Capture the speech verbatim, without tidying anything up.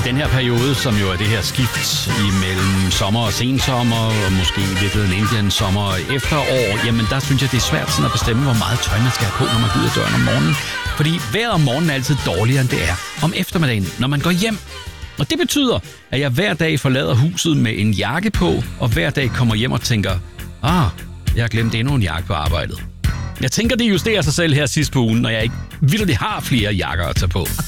den her periode, som jo er det her skift imellem sommer og sensommer, og måske i virkeligheden Indien sommer og efterår, jamen der synes jeg, det er svært sådan at bestemme, hvor meget tøj man skal have på, når man går ud af døren om morgenen. Fordi vejret om morgenen er altid dårligere, end det er om eftermiddagen, når man går hjem. Og det betyder, at jeg hver dag forlader huset med en jakke på, og hver dag kommer hjem og tænker, ah, jeg har glemt endnu en jakke på arbejdet. Jeg tænker, det justerer sig selv her sidst på ugen, når jeg ikke virkelig har flere jakker at tage på. Og